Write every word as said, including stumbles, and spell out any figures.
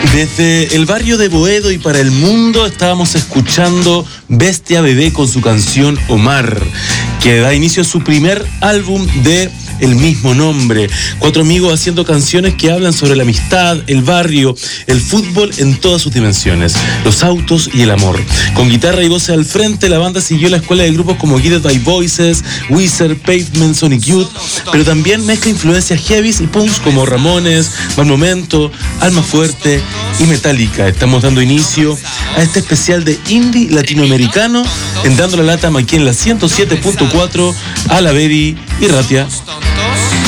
Desde el barrio de Boedo y para el mundo estábamos escuchando Bestia Bebé con su canción Omar, que da inicio a su primer álbum de el mismo nombre. Cuatro amigos haciendo canciones que hablan sobre la amistad, el barrio, el fútbol en todas sus dimensiones, los autos y el amor. Con guitarra y voces al frente, la banda siguió la escuela de grupos como Guided by Voices, Weezer, Pavement, Sonic Youth, pero también mezcla influencias heavies y punks como Ramones, Mal Momento, Alma Fuerte y Metallica. Estamos dando inicio a este especial de indie latinoamericano en Dando la Lata aquí en la ciento siete punto cuatro a la Baby y Ratia.